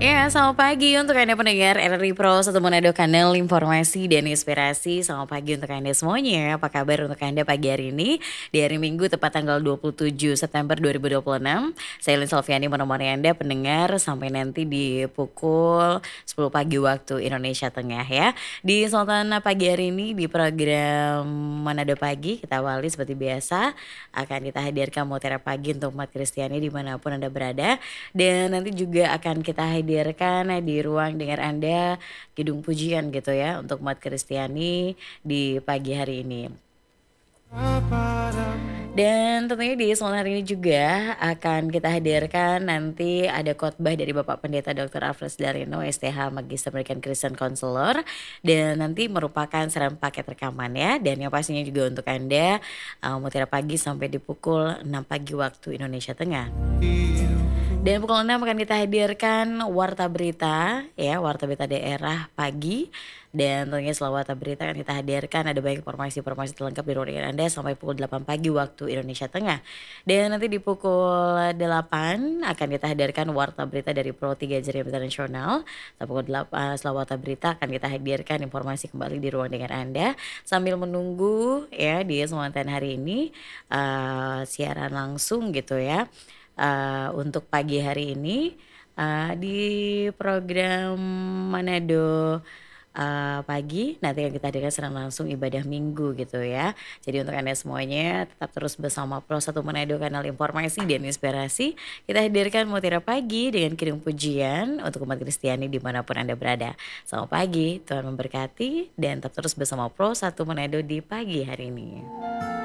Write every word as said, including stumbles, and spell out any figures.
Ya, selamat pagi untuk Anda pendengar R R I Pro satu Manado Kanal Informasi dan Inspirasi. Selamat pagi untuk Anda semuanya. Apa kabar untuk Anda pagi hari ini? Di hari Minggu tepat tanggal dua puluh tujuh September dua ribu dua puluh enam. Saya Lin Solviani menemani Anda pendengar sampai nanti di pukul sepuluh pagi waktu Indonesia Tengah ya. Di Sultan pagi hari ini di program Manado Pagi kita awali seperti biasa akan kita hadirkan Mutiara Pagi untuk umat Kristiani dimanapun Anda berada. Dan nanti juga akan kita hadirkan di ruang dengar Anda Kidung Pujian gitu ya untuk umat Kristiani di pagi hari ini. Dan tentunya di sore hari ini juga akan kita hadirkan nanti ada khotbah dari Bapak Pendeta doktor Alfred Darino S T H Magister Pendidikan Kristen Counselor, dan nanti merupakan serang paket rekaman ya, dan yang pastinya juga untuk Anda uh, Mutiara Pagi sampai di pukul enam pagi waktu Indonesia Tengah. Dan pukul enam akan kita hadirkan Warta Berita ya, Warta Berita Daerah pagi. Dan tentunya setelah Warta Berita akan kita hadirkan ada banyak informasi-informasi terlengkap di ruang Anda sampai pukul delapan pagi waktu Indonesia Tengah. Dan nanti di pukul delapan akan kita hadirkan Warta Berita dari Pro tiga Jaringan Internasional. Sampai pukul delapan setelah Warta Berita akan kita hadirkan informasi kembali di ruang dengar Anda sambil menunggu ya di kesempatan hari ini uh, siaran langsung gitu ya. Uh, untuk pagi hari ini uh, di program Manado uh, Pagi nanti akan kita hadirkan secara langsung ibadah minggu gitu ya. Jadi untuk Anda semuanya tetap terus bersama Pro satu Manado Kanal Informasi dan Inspirasi. Kita hadirkan Mutiara Pagi dengan kirim pujian untuk umat Kristiani dimanapun Anda berada. Selamat pagi, Tuhan memberkati dan tetap terus bersama Pro satu Manado di pagi hari ini.